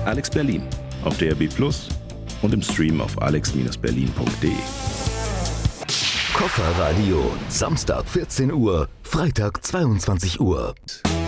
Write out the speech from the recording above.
Alex Berlin auf DRB Plus und im Stream auf alex-berlin.de. Kofferradio, Samstag 14 Uhr, Freitag 22 Uhr.